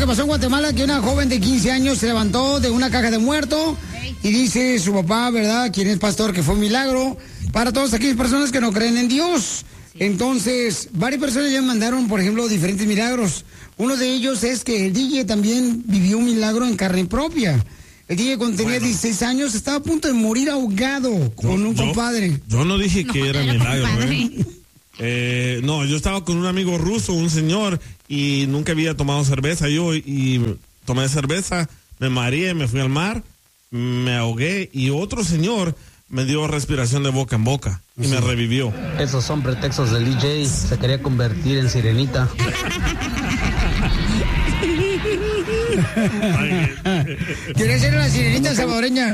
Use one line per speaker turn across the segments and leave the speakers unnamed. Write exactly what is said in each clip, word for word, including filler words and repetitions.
pasó en Guatemala, que una joven de quince años se levantó de una caja de muerto y dice su papá, ¿verdad?, quien es pastor, que fue un milagro para todas aquellas personas que no creen en Dios. Entonces, varias personas ya me mandaron, por ejemplo, diferentes milagros. Uno de ellos es que el D J también vivió un milagro en carne propia. El D J cuando tenía bueno. dieciséis años estaba a punto de morir ahogado con un
yo,
compadre.
Yo no dije que
no,
era milagro, ¿eh? Eh, no, yo estaba con un amigo ruso, un señor, y nunca había tomado cerveza yo, y tomé cerveza, me mareé, me fui al mar, me ahogué, y otro señor me dio respiración de boca en boca y sí. me revivió.
Esos son pretextos del D J, se quería convertir en sirenita.
¿Quiere ser la sirenita salvadoreña?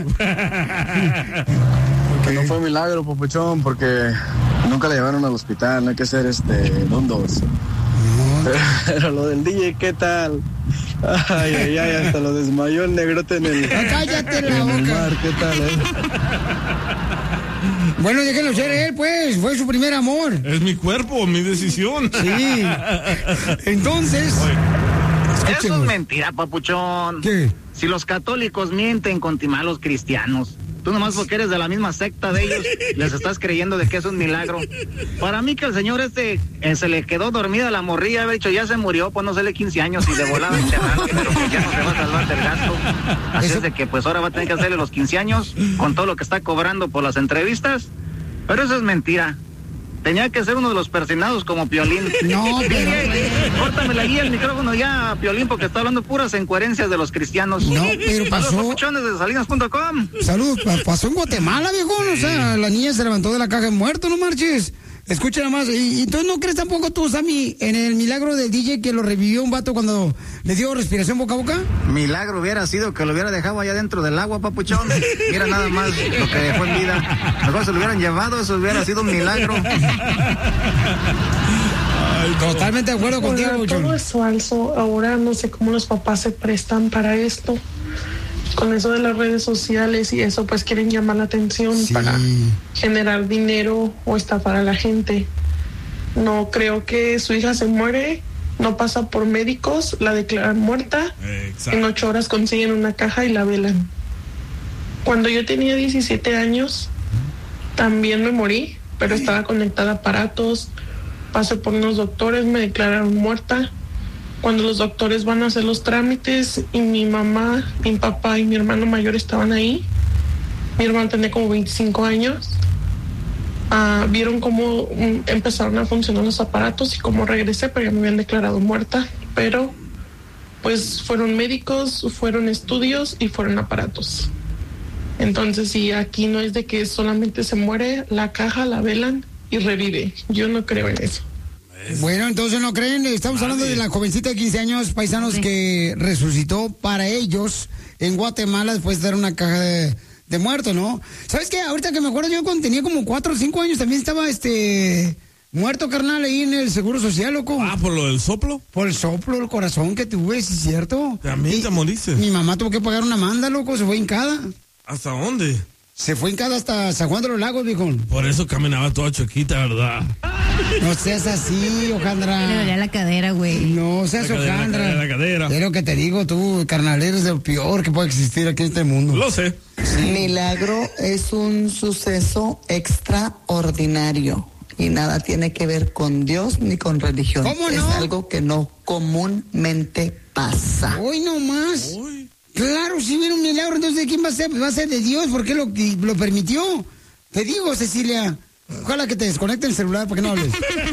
Que no fue milagro, papuchón, porque nunca la llevaron al hospital, no hay que ser este mundos. No. Pero lo del D J, ¿qué tal? Ay, ay, ay, hasta lo desmayó el negrote en el,
cállate la
en
boca.
el mar, ¿qué tal, eh?
Bueno, déjenlo ser él, pues, fue su primer amor.
Es mi cuerpo, mi decisión.
Sí. Entonces...
Eso es mentira, papuchón.
¿Qué?
Si los católicos mienten con timar a los cristianos, tú nomás porque eres de la misma secta de ellos, les estás creyendo de que es un milagro. Para mí que el señor este eh, se le quedó dormida la morrilla, había dicho, ya se murió, pues no sé, quince años y de volada enterrarlo, pero que ya no se va a salvar del gasto. Así ¿Eso? Es de que pues ahora va a tener que hacerle los quince años con todo lo que está cobrando por las entrevistas. Pero eso es mentira. Tenía que ser uno de los persinados como Piolín.
No, pero...
Córtame ahí el micrófono ya, Piolín, porque está hablando puras incoherencias de los cristianos.
No, pero pasó...
Saludos, papuchones de salinas punto com.
Saludos, pasó en Guatemala, viejón. O sea, la niña se levantó de la caja de muerto, no marches. Escucha nada más. ¿Y, y tú no crees tampoco tú, Sammy, en el milagro del D J que lo revivió un vato cuando le dio respiración boca a boca?
Milagro hubiera sido que lo hubiera dejado allá dentro del agua, papuchón. Mira nada más lo que dejó en vida. Mejor se lo hubieran llevado, eso hubiera sido un milagro.
Ay, totalmente de acuerdo contigo,
papuchón. Todo es falso. Ahora no sé cómo los papás se prestan para esto. Con eso de las redes sociales y eso, pues quieren llamar la atención sí. para generar dinero o estafar a la gente. No creo que su hija se muere, no pasa por médicos, la declaran muerta, exacto. En ocho horas consiguen una caja y la velan. Cuando yo tenía diecisiete años, también me morí, pero estaba conectada a aparatos, pasé por unos doctores, me declararon muerta. Cuando los doctores van a hacer los trámites y mi mamá, mi papá y mi hermano mayor estaban ahí, mi hermano tenía como veinticinco años, uh, vieron cómo um, empezaron a funcionar los aparatos y cómo regresé, pero ya me habían declarado muerta, pero pues fueron médicos, fueron estudios y fueron aparatos. Entonces, sí, aquí no es de que solamente se muere, la caja la velan y revive. Yo no creo en eso.
Bueno, entonces no creen, estamos hablando de la jovencita de quince años, paisanos, sí. que resucitó para ellos en Guatemala después de dar una caja de, de muertos, ¿no? ¿Sabes qué? Ahorita que me acuerdo, yo cuando tenía como cuatro o cinco años también estaba este muerto, carnal, ahí en el Seguro Social, loco.
Ah, ¿por lo del soplo?
Por el soplo, el corazón que tuve, ¿sí es cierto?
También te moriste.
Mi mamá tuvo que pagar una manda, loco, se fue hincada.
¿Hasta dónde?
Se fue hincada hasta San Juan de los Lagos, viejo.
Por eso caminaba toda chiquita, ¿verdad?
No seas así, Ojandra.
Le dolía la cadera, güey.
No seas
la cadera,
Ojandra.
La cadera, la cadera.
Es lo que te digo, tú, carnal, eres de lo peor que puede existir aquí en este mundo.
Lo sé.
Sí. Milagro es un suceso extraordinario y nada tiene que ver con Dios ni con religión.
¿Cómo no?
Es algo que no comúnmente pasa.
Hoy no más.
Hoy.
Claro, si hubiera un milagro, entonces ¿de quién va a ser? Va a ser de Dios, ¿por qué lo, lo permitió? Te digo, Cecilia, ojalá que te desconecte el celular para que no hables.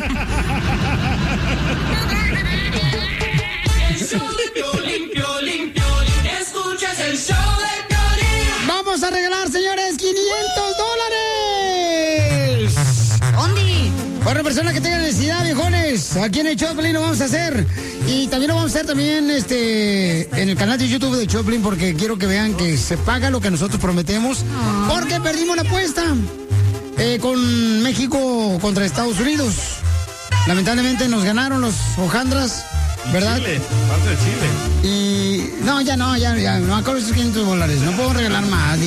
Escuchas el show de Piolín.
Vamos a regalar, señores, quinientos dólares.
¿Dónde?
Para una persona que tenga necesidad, viejones, aquí en el Choplin lo vamos a hacer. Y también lo vamos a hacer también este en el canal de YouTube de Choplin, porque quiero que vean que se paga lo que nosotros prometemos. Porque perdimos la apuesta eh, con México contra Estados Unidos. Lamentablemente nos ganaron los hojandras, ¿verdad?
Chile, parte de Chile.
Y no, ya no, ya, ya no acuerdo esos quinientos dólares. No puedo regalar más.